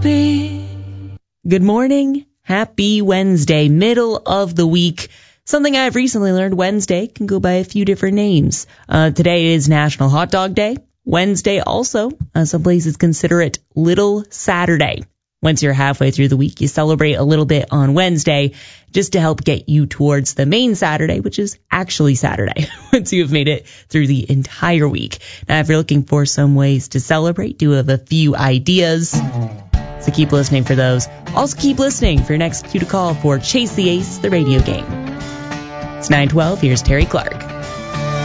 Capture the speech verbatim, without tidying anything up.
happy. Good morning. Happy Wednesday, middle of the week. Something I've recently learned, Wednesday can go by a few different names. Uh, today is National Hot Dog Day. Wednesday also, uh, some places consider it Little Saturday. Once you're halfway through the week, you celebrate a little bit on Wednesday just to help get you towards the main Saturday, which is actually Saturday, once you've made it through the entire week. Now, if you're looking for some ways to celebrate, do have a few ideas. So keep listening for those. Also keep listening for your next cue to call for Chase the Ace, the radio game. It's nine twelve. Here's Terry Clark.